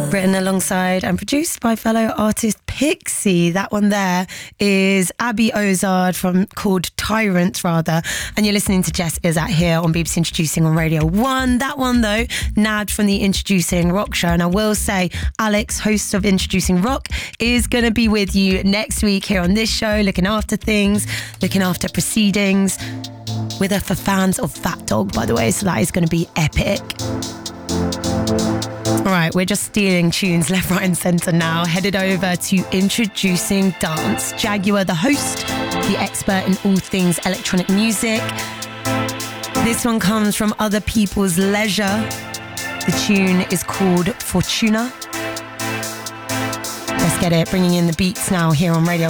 Written alongside and produced by fellow artist Pixie. That one there is Abby Ozard called Tyrant rather. And you're listening to Jess Izzat here on BBC Introducing on Radio 1. That one though, Nad from the Introducing Rock Show. And I will say, Alex, host of Introducing Rock, is going to be with you next week here on this show, looking after things, looking after proceedings. With her for fans of Fat Dog, by the way, so that is going to be epic. All right, we're just stealing tunes left, right and centre now. Headed over to Introducing Dance. Jaguar, the host, the expert in all things electronic music. This one comes from Other People's Leisure. The tune is called Fortuna. Let's get it, bringing in the beats now here on Radio